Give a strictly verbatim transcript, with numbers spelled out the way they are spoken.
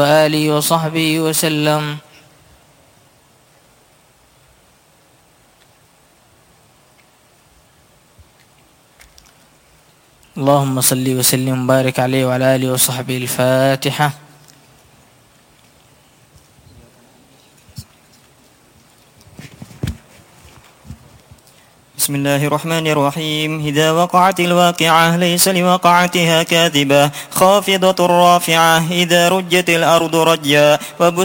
وآله وصحبه وسلم. اللهم صل وسلم وبارك عليه وعلى آله وصحبه. الفاتحة. بسم الله الرحمن الرحيم. إذا وقعت الواقعة ليس لوقعتها كاذبة خافضة رافعة. إذا رجت الأرض رجا